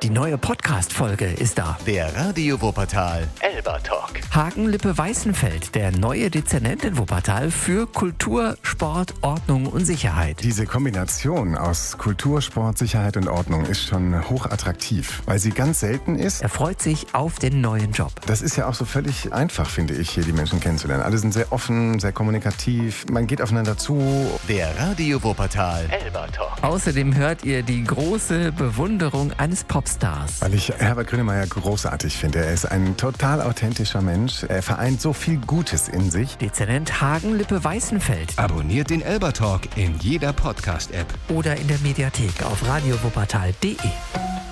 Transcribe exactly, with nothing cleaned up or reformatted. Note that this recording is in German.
Die neue Podcast-Folge ist da. Der Radio Wuppertal Elba Talk. Hagen-Lippe-Weißenfeld, der neue Dezernent in Wuppertal für Kultur, Sport, Ordnung und Sicherheit. Diese Kombination aus Kultur, Sport, Sicherheit und Ordnung ist schon hochattraktiv, weil sie ganz selten ist. Er freut sich auf den neuen Job. Das ist ja auch so völlig einfach, finde ich, hier die Menschen kennenzulernen. Alle sind sehr offen, sehr kommunikativ, man geht aufeinander zu. Der Radio Wuppertal Elba Talk. Außerdem hört ihr die große Bewunderung eines Popstars. Weil ich Herbert Grönemeyer großartig finde. Er ist ein total authentischer Mensch. Er vereint so viel Gutes in sich. Dezernent Hagen-Lippe-Weißenfeld. Abonniert den Elba Talk in jeder Podcast-App. Oder in der Mediathek auf radio wuppertal punkt de.